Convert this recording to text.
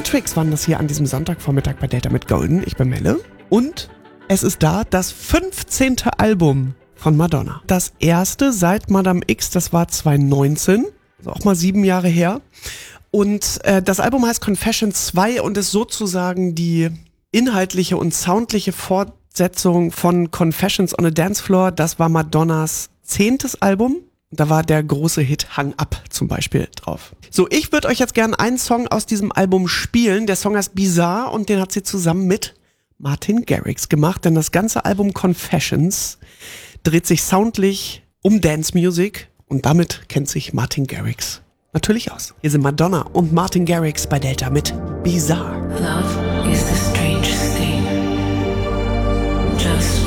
Tricks waren das hier an diesem Sonntagvormittag bei Delta mit Golden. Ich bin Melle. Und es ist da das 15. Album von Madonna. Das erste seit Madame X, das war 2019. Also auch mal 7 Jahre her. Und das Album heißt Confessions 2 und ist sozusagen die inhaltliche und soundliche Fortsetzung von Confessions on a Dance Floor. Das war Madonnas 10. Album. Da war der große Hit Hang Up zum Beispiel drauf. So, ich würde euch jetzt gerne einen Song aus diesem Album spielen. Der Song heißt Bizarre und den hat sie zusammen mit Martin Garrix gemacht. Denn das ganze Album Confessions dreht sich soundlich um Dance Music und damit kennt sich Martin Garrix natürlich aus. Hier sind Madonna und Martin Garrix bei Delta mit Bizarre. Love is the strangest thing. Just